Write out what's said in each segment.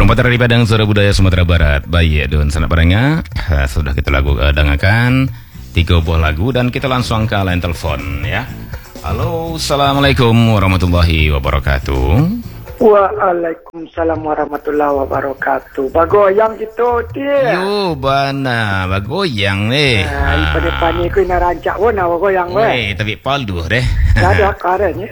Perempatan dari Padang Suara Budaya Sumatera Barat. Baik, dan sanak barangnya sudah kita dengarkan 3 buah lagu dan kita langsung ke line telepon ya. Halo, assalamualaikum warahmatullahi wabarakatuh. Waalaikumsalam warahmatullahi wabarakatuh. Bagoyang gitu dia. Yo, bana bagoyang ni. Pada pani ku ina rancak pun nak bagoyang we. Tapi paldu deh. Ada akarnya.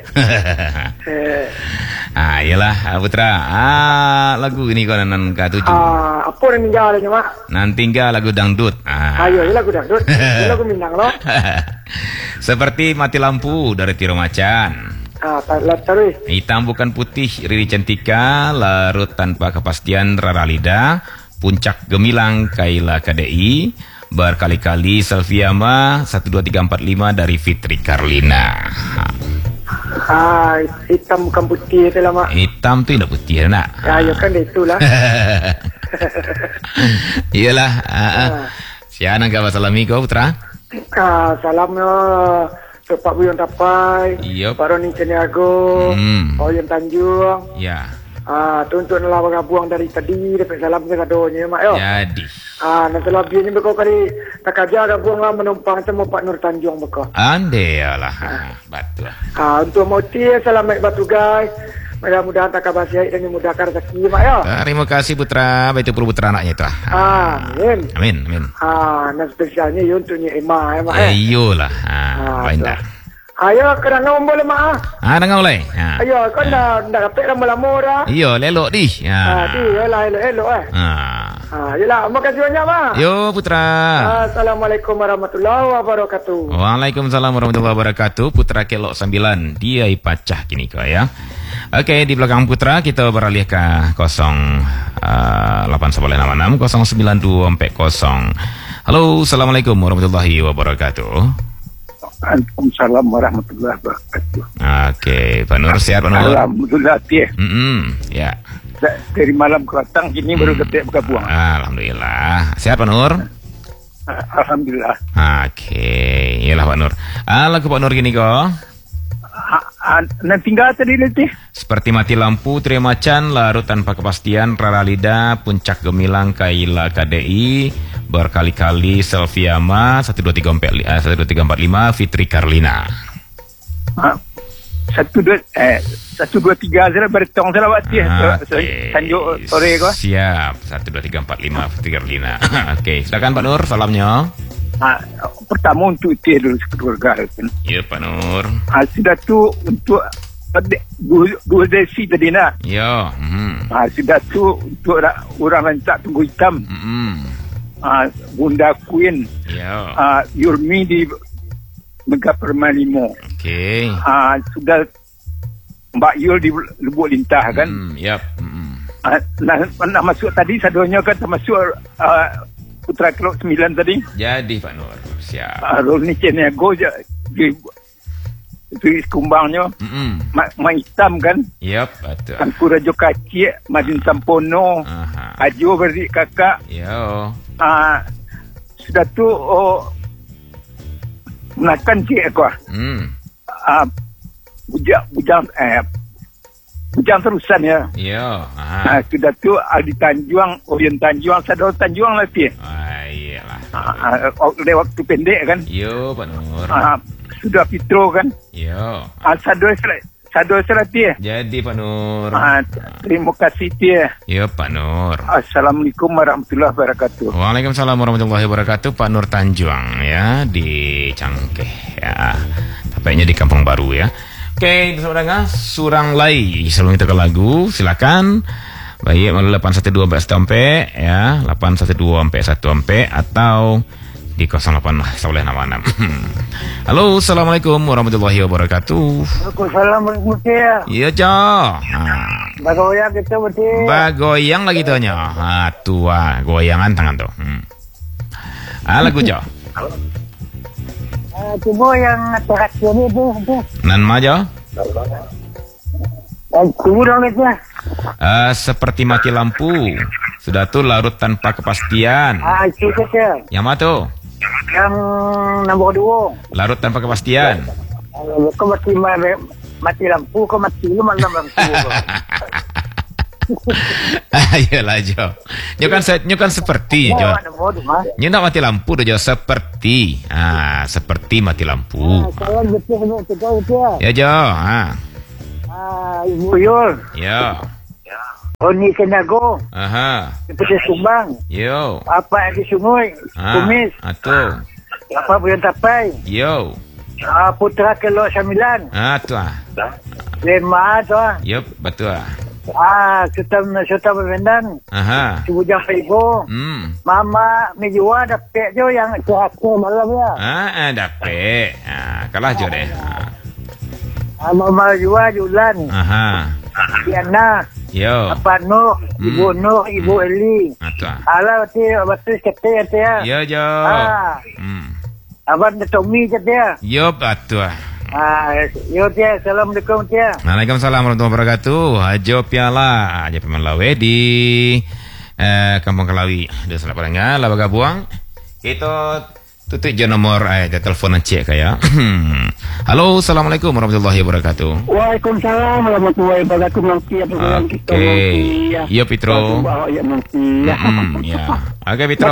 Yalah Putra. Lagu ini kau nan K7. Apa yang tinggalnya mak? Nan tinggal lagu dangdut. Ayo, lagu dangdut. Lagu Minang loh. Seperti Mati Lampu dari Tiro Macan. Terus. Hitam Bukan Putih Riri Cantika, Larut Tanpa Kepastian Rara Lida, Puncak Gemilang Kaila KDI, Berkali-kali Selviama 12345 dari Fitri Karlina. Hitam Bukan Putih itu lah mak. Hitam tu tidak putih nak. Ya kan itulah. Iyalah. Siapa nak salami kau Putra? Salamnya Pak Buyong Tapai, Pak Roni Ceniago, Pak Oyun Tanjung. Ya. Tuntut nak bergabuang dari tadi, dapat salam ke kadonya mak yo. Jadi. Nanti lebihnya berkau kali tak kerja gabuang lah menumpang sama Pak Nur Tanjung berkau. Ande lah. Betul. Untuk moti salam baik batu guys. Mudah-mudahan tak kabar sihat dan memudahkan rezeki mak yo. Terima kasih Putra, baik itu Putra anaknya itu. Amin. Amin. Dan spesialnya untuknya Emma mak. Iyalah. Baik dah. Ayo kena ngomong boleh mak. Dengar boleh. Ayo kau dah dapat lama-lama dah. Iya, lelok di. Lah elok Yelah, makasih banyak mak. Yo Putra. Assalamualaikum warahmatullahi wabarakatuh. Waalaikumsalam warahmatullahi wabarakatuh. Putra Kelok 9 dia ipacah kini kau ya. Okey, di belakang Putra kita beralih ke 0896 09240. Halo, assalamualaikum warahmatullahi wabarakatuh. Waalaikumsalam warahmatullahi wabarakatuh. Okey, Pak Nur sihat Pak Nur? Alhamdulillah tieh. Ya. Dari malam ke datang kini baru dapat bergabung. Alhamdulillah. Sihat Pak Nur? Alhamdulillah. Okey, iyalah Pak Nur. Lagu Pak Nur gini kok. Nanti tinggal tadi nanti. Seperti Mati Lampu, Trio Macan, Larut Tanpa Kepastian, Rara Lida, Puncak Gemilang, Kaila KDI, Berkali-kali Selviama 12345 Fitri Karlina. 123 saja bertong salah waktu Tanjung sore kau. Siap. 12345 Fitri Karlina. Okey, silakan Pak Nur salamnya. Pertama untuk dia dulu keluarga kan. Ya Pak Nur. Sudah tu untuk Gul Desi tadi nak. Ya. Sudah tu untuk orang rancak Tunggu Hitam. Bunda Queen. Ya. Yurmi di Mega Permalimo. Okey. Sudah Mbak Yul di Lubuk Lintah kan. Yap. Nak masuk tadi sadonya kan termasuk Putra Kelok 9 tadi. Jadi Pak Nur, siap. Roni Ceniago di kumbangnya. Mak Hitam kan. Yap, betul. Angku Rajo Kacik, Madin Sampono, Ajo beradik kakak. Yo. Sudah tu menakan cik aku. Bujang terusan ya. Yo. Sudah tu Aldi Tanjuang, Oyun Tanjuang, Sador Tanjuang lagi. Iyalah. Lewat waktu pendek kan. Yo, Pak Nur. Sudah Pitro kan. Yo. Sador serati. Jadi Pak Nur. Terima kasih dia. Yo Pak Nur. Assalamualaikum warahmatullahi wabarakatuh. Waalaikumsalam warahmatullahi wabarakatuh. Pak Nur Tanjuang ya di Cangkeh ya. Tepatnya di Kampung Baru ya. Oke, bersama dengan Surang Lai. Sebelum kita ke lagu, silakan. Baik, melalui 812 sampai ya, 812 sampai atau di 0896. Halo, assalamualaikum warahmatullahi wabarakatuh. Waalaikumsalam warahmatullahi. Iya, Cok. Bagoyang kita betul. Bagoyang lagi tuhnya. Tua, goyangan tangan tuh. Lagu, Cok. Coba yang terakhir ni tu. Nan majo? Kurang itu. Seperti Mati Lampu. Sudah tu Larut Tanpa Kepastian. Itu saja. Yang mana tu? Yang nombor 2. Larut Tanpa Kepastian. Kau mati lampu, kau mati lu malam lampu. Ayolah Jo. Nyo kan seperti Jo. Nyo nak mati lampu dah Jo, seperti. Seperti mati lampu. Salam betul untuk kau dia. Ya Jo. Ibu Yul. Ya. Oni Kenago. Aha. Seperti Sumbang. Yo. Apa yang di Sungai. Kumis. Atuh. Apa Buyan Tapai. Yo. Putra Kelok 9. Tu Lema tu. Yup, betul. Kita berbendan. Aha. Sebujang Paigo. Mama Mijiwa dapat je yang aku malam ya. Dapat. Kalah Jo deh. Mama Mijiwa Julan. Aha. Diana. Yo. Apa Noh, Ibu Noh, Ibu Eli. Alah betul kata ya. Yo Jo. Abang Tommy je dia. Yup, betul. Yo dia, Assalamualaikum dia. Waalaikumsalam warahmatullahi wabarakatuh. Hajo Piala, Hajo Pemalawe di Kampung Kelawi. Dia salah parangnya, lah bergabung. Kita tutup je nomor telepon cek kaya. Halo, Assalamualaikum warahmatullahi wabarakatuh. Waalaikumsalam warahmatullahi wabarakatuh. Okey. Yo Pitro. Ya. Okey Pitro.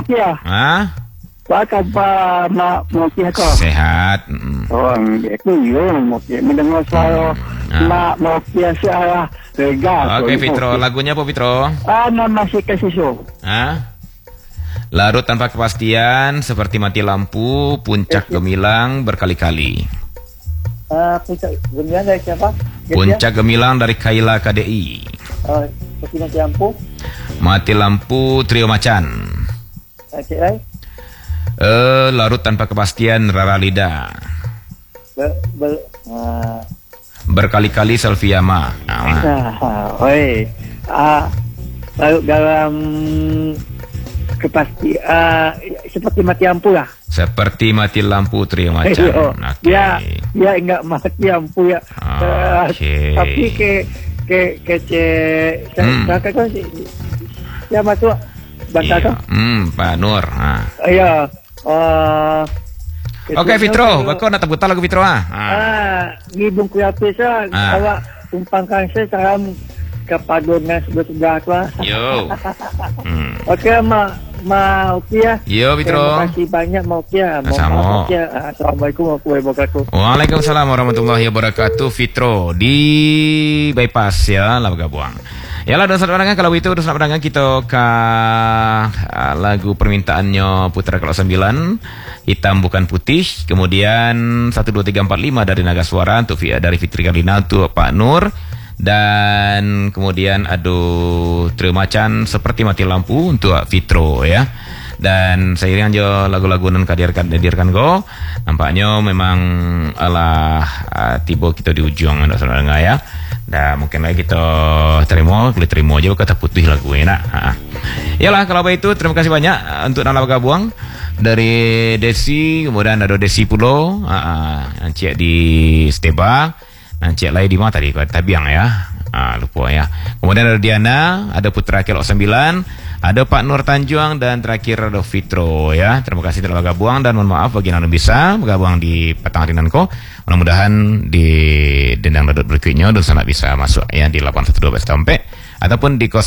Pakai mak moki aku. Sehat. Itu moki. Mendengar suara mak moki saya lega. Okey Pitro, lagunya apa Pitro? Nama si Kasiso. Larut tanpa kepastian, seperti mati lampu, puncak gemilang berkali-kali. Puncak gemilang dari siapa? Puncak gemilang dari Kaila KDI. Seperti mati lampu. Mati lampu Trio Macan. Cik Rai. Larut tanpa kepastian Rara Lida. Berkali-kali Selviama. Larut dalam kepasti seperti mati lampu lah. Seperti mati lampu Trio Macan. Ya enggak mati lampu ya. Tapi saya kan ya masuk bantah kan. Pak Nur. Ya. Oke Fitro, bako nak tabutan lagu Fitro ngibung kuyapi sa awak tumpangkan saya salam kepadanya sebelah tua. Yo. Oke Oke ya. Yo Fitro. Terima kasih banyak Oke ya. Assalamualaikum warahmatullahi wabarakatuh. Waalaikumsalam warahmatullahi wabarakatuh. Fitro di bypass ya lah bergabung. Yalah dosa perangan kalau itu dosa perangan kita ke lagu permintaannya Putra Kelok 9 Hitam Bukan Putih, kemudian 1 2 3 4 5 dari Naga Suara untuk dari Fitri Karlina untuk Pak Nur, dan kemudian Trio Macan Seperti Mati Lampu untuk Fitro ya. Dan seiring aja lagu-lagu non kadirkan go nampaknya memang tiba kita di ujung dosa perangan ya. Dah mungkin lagi kita terima aja kata putih lagu enak. Yalah kalau begitu terima kasih banyak untuk nala gabung dari Desi, kemudian ada Desi Pulo, Encik di Steba, Encik lain di mana tadi Tabiang ya. Lupa ya. Kemudian ada Diana, ada Putra Kelok 9, ada Pak Nur Tanjuang, dan terakhir ada Fitro ya. Terima kasih telah bergabung dan mohon maaf bagi yang bisa bergabung di petang hari nanko. Mudah-mudahan di dendang dodot berikutnya dan sangat bisa masuk ya di 812 sampai ataupun di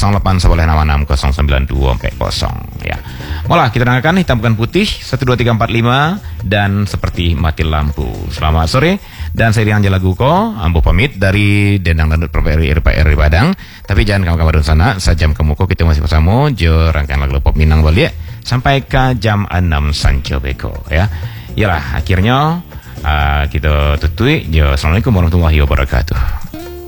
0816092440 ya. Mola kita dengarkan Hitam Bukan Putih 1 2 3 4 5 dan Seperti Mati Lampu. Selamat sore dan saya Rian Lagu ko ambo pamit dari dendang dodot RPR Padang. Tapi jangan kamu-kamu sana, sajam kamu ko kita masih bersama jo rangkaian lagu pop Minang balik sampai ke jam 6 Sancho Beko ya. Yalah akhirnya kita tutui. Assalamualaikum warahmatullahi wabarakatuh.